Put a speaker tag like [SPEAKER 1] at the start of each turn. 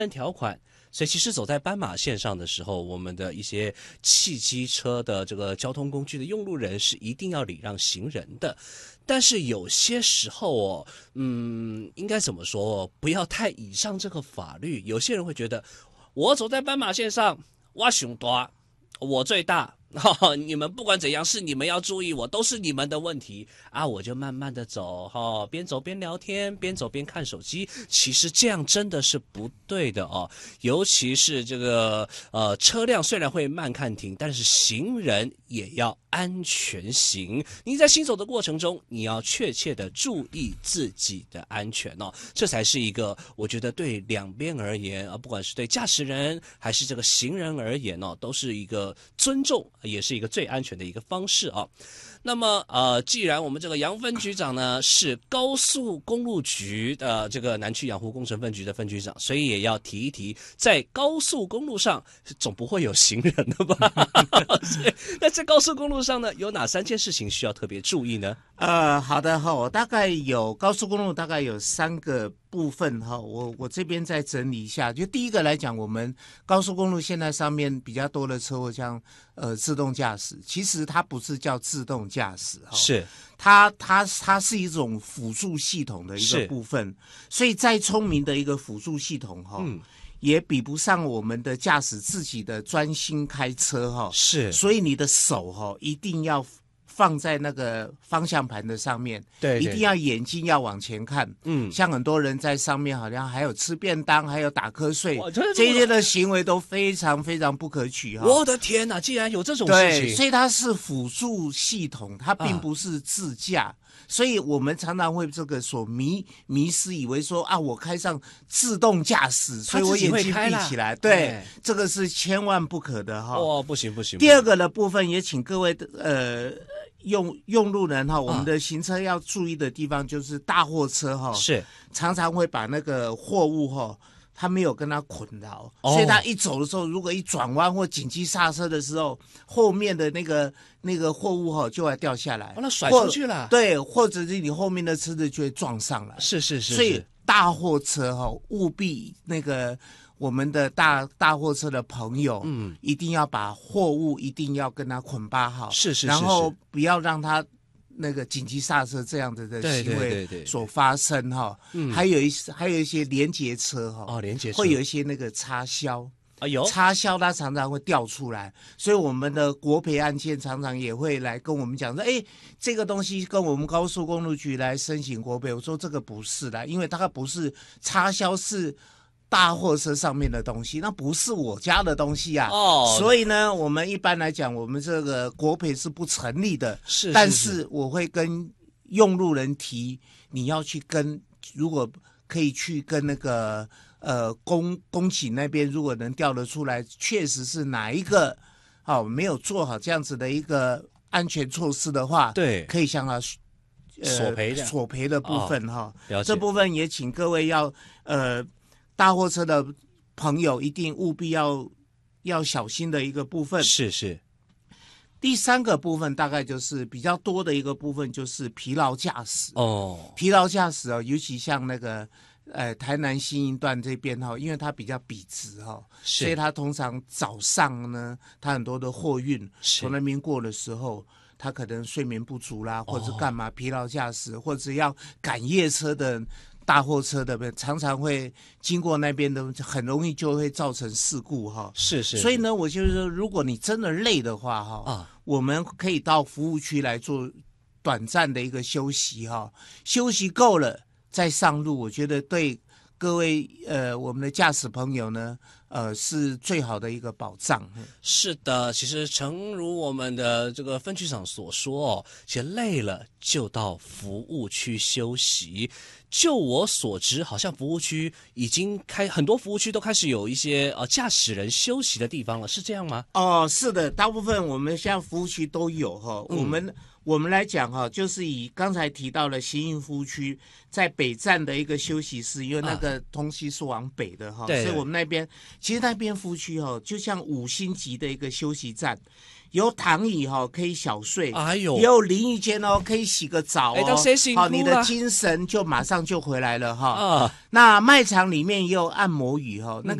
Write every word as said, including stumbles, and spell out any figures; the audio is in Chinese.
[SPEAKER 1] 条款。所以其实走在斑马线上的时候，我们的一些汽机车的这个交通工具的用路人是一定要礼让行人的。但是有些时候哦，嗯，应该怎么说哦？不要太倚仗这个法律。有些人会觉得，我走在斑马线上，我熊大，我最大。哦，你们不管怎样，是你们要注意我，都是你们的问题啊！我就慢慢的走，哦，边走边聊天，边走边看手机。其实这样真的是不对的哦，尤其是这个呃车辆虽然会慢看停，但是行人也要安全行。你在行走的过程中，你要确切的注意自己的安全哦，这才是一个我觉得对两边而言啊，不管是对驾驶人还是这个行人而言哦，都是一个尊重。也是一个最安全的一个方式啊。那么呃，既然我们这个杨分局长呢是高速公路局的这个南区养护工程分局的分局长，所以也要提一提，在高速公路上总不会有行人的吧？那在高速公路上呢，有哪三件事情需要特别注意呢？
[SPEAKER 2] 呃，好的哈，我大概有高速公路大概有三个部分哈，我我这边再整理一下。就第一个来讲，我们高速公路现在上面比较多的车祸，像呃自动驾驶，其实它不是叫自动驾驶哈，
[SPEAKER 1] 是
[SPEAKER 2] 它它它是一种辅助系统的一个部分，所以再聪明的一个辅助系统哈，嗯，也比不上我们的驾驶自己的专心开车哈，
[SPEAKER 1] 是，
[SPEAKER 2] 所以你的手哈一定要放在那个方向盘的上面，
[SPEAKER 1] 对，
[SPEAKER 2] 一定要眼睛要往前看。嗯，像很多人在上面好像还有吃便当，还有打瞌睡，这些的行为都非常非常不可取哈。
[SPEAKER 1] 我的天哪，竟然有这种事情！
[SPEAKER 2] 对，所以它是辅助系统，它并不是自驾。啊，所以我们常常会这个所迷迷失，以为说啊，我开上自动驾驶，所以我眼睛闭起来。对，这个是千万不可的哈。
[SPEAKER 1] 哦，不行不行。
[SPEAKER 2] 第二个的部分也请各位呃用用路人哈，我们的行车要注意的地方就是大货车哈，
[SPEAKER 1] 是
[SPEAKER 2] 常常会把那个货物哈。他没有跟他捆牢，哦，所以他一走的时候，如果一转弯或紧急刹车的时候，后面的那个那个货物哈就会掉下来，
[SPEAKER 1] 哦，那甩出去了。
[SPEAKER 2] 对，或者是你后面的车子就会撞上来。
[SPEAKER 1] 是是 是, 是。
[SPEAKER 2] 所以大货车哈，务必那个我们的大大货车的朋友，嗯，一定要把货物一定要跟他捆绑好，
[SPEAKER 1] 是 是, 是，
[SPEAKER 2] 然后不要让他。那个紧急刹车这样子的行为所发生哈，嗯，还有一还有一些连结车哈，
[SPEAKER 1] 哦，连结车
[SPEAKER 2] 会有一些那个插销，
[SPEAKER 1] 啊有
[SPEAKER 2] 插销它常常会掉出来，所以我们的国赔案件常常也会来跟我们讲说，哎，这个东西跟我们高速公路局来申请国赔，我说这个不是的，因为它不是插销是。大货车上面的东西，那不是我家的东西啊，哦，所以呢，我们一般来讲，我们这个国赔是不成立的。
[SPEAKER 1] 是, 是, 是，
[SPEAKER 2] 但是我会跟用路人提，你要去跟，如果可以去跟那个呃公公警那边，如果能调得出来，确实是哪一个好，哦，没有做好这样子的一个安全措施的话，
[SPEAKER 1] 对，
[SPEAKER 2] 可以向他。
[SPEAKER 1] 呃、索赔的
[SPEAKER 2] 索赔的部分哈，
[SPEAKER 1] 哦，
[SPEAKER 2] 这部分也请各位要呃。大货车的朋友一定务必要要小心的一个部分。
[SPEAKER 1] 是是。
[SPEAKER 2] 第三个部分大概就是比较多的一个部分，就是疲劳驾驶。
[SPEAKER 1] 哦，
[SPEAKER 2] 疲劳驾驶哦，尤其像那个呃台南新营段这边哈，因为它比较笔直哈，所以它通常早上呢，它很多的货运从那边过的时候。他可能睡眠不足啦，或者是干嘛疲劳驾驶，或者要赶夜车的大货车的，常常会经过那边的，很容易就会造成事故哈。
[SPEAKER 1] 是是。
[SPEAKER 2] 所以呢，我就是说，如果你真的累的话哈，啊，我们可以到服务区来做短暂的一个休息哈，休息够了再上路，我觉得对各位呃我们的驾驶朋友呢。呃，是最好的一个保障。
[SPEAKER 1] 是的，其实诚如我们的这个分局长所说哦，其实累了就到服务区休息。就我所知，好像服务区已经开很多服务区都开始有一些呃驾驶人休息的地方了，是这样吗？
[SPEAKER 2] 哦，是的，大部分我们现在服务区都有哈，嗯，我们我们来讲哈，就是以刚才提到了新营服务区在北站的一个休息室，因为那个东西是往北的哈、啊，所以我们那边其实那边服务区哈，就像五星级的一个休息站。有躺椅哈、哦，可以小睡，
[SPEAKER 1] 哎呦，
[SPEAKER 2] 也有淋浴间哦，可以洗个澡哦，
[SPEAKER 1] 好、
[SPEAKER 2] 哦，你的精神就马上就回来了哈、哦。
[SPEAKER 1] 啊，
[SPEAKER 2] 那卖场里面也有按摩椅哈、哦，那个。